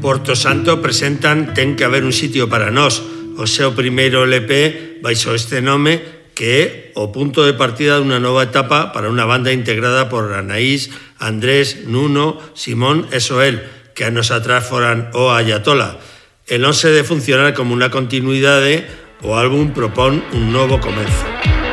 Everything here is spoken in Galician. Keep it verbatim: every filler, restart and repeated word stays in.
Porto Santo presentan Ten que haber un sitio para nós, o seu primeiro L P baixo este nome, que é o punto de partida dunha nova etapa para unha banda integrada por Anaís, Andrés, Nuno, Simón e Soel, que anos atrás foran o Ayatola. E non se de funcionar como unha continuidade, o álbum propón un novo comezo.